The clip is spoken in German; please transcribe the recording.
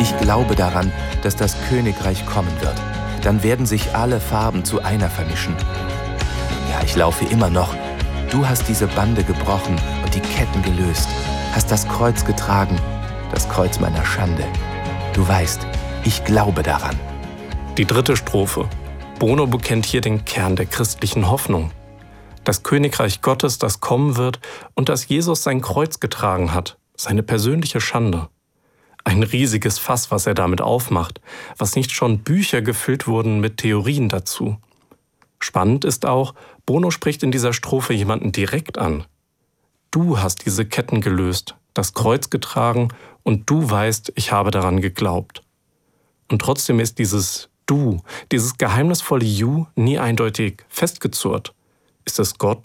Ich glaube daran, dass das Königreich kommen wird. Dann werden sich alle Farben zu einer vermischen. Ja, ich laufe immer noch. Du hast diese Bande gebrochen und die Ketten gelöst, hast das Kreuz getragen, das Kreuz meiner Schande. Du weißt, ich glaube daran. Die dritte Strophe. Bono bekennt hier den Kern der christlichen Hoffnung. Das Königreich Gottes, das kommen wird und dass Jesus sein Kreuz getragen hat, seine persönliche Schande. Ein riesiges Fass, was er damit aufmacht, was nicht schon Bücher gefüllt wurden mit Theorien dazu. Spannend ist auch, Bono spricht in dieser Strophe jemanden direkt an. Du hast diese Ketten gelöst, das Kreuz getragen und du weißt, ich habe daran geglaubt. Und trotzdem ist dieses Du, dieses geheimnisvolle You nie eindeutig festgezurrt. Ist es Gott